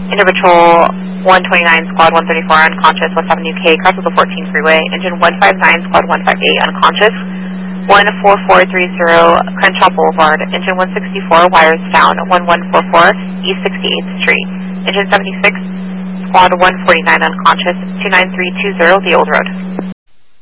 Interpatrol 129, Squad 134 unconscious, West Avenue K, crosses the 14 freeway. Engine 159, Squad 158 unconscious. 14430 Crenshaw Boulevard. Engine 164, wires down, 1144 East 68th Street. Engine 76, Squad 149 unconscious, 29320 The Old Road.